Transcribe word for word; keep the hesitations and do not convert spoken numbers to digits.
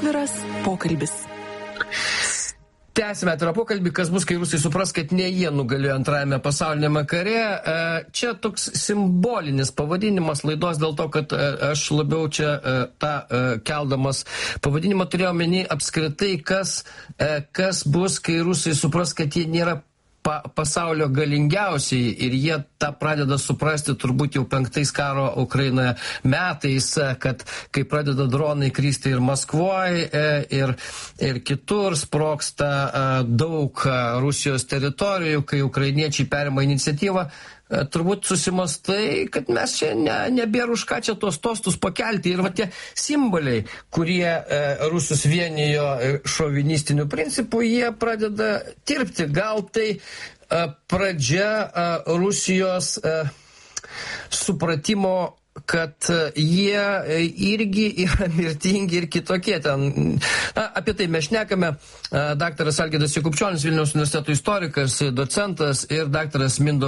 Atviras pokalbis. Tęsime atvirą pokalbį, kas bus, kai rusai supras, kad ne jie nugalėjo antrajame pasaulinėme kare. Čia toks simbolinis pavadinimas laidos dėl to, kad aš labiau čia tą keldamas pavadinimą turėjau omeny apskritai, kas, kas bus, kai rusai supras, kad jie nėra pa, pasaulio galingiausiai ir jie tą pradeda suprasti turbūt jau penktais karo Ukrainoje metais, kad kai pradeda dronai kristi ir Maskvoje, ir, ir kitur sprogsta daug Rusijos teritorijų, kai ukrainiečiai perima iniciatyvą, turbūt susimastai, kad mes čia ne, nebėra už ką čia tos tostus pakelti. Ir va tie simboliai, kurie e, rusus vienijo šovinistinių principų, jie pradeda tirpti. Gal tai e, pradžia e, Rusijos e, supratimo, kad jie irgi yra mirtingi ir kitokie ten. Na, apie tai mes šnekame. Daktaras Algirdas Jakubčionis, Vilniaus universiteto istorikas, docentas ir daktaras Mindaugas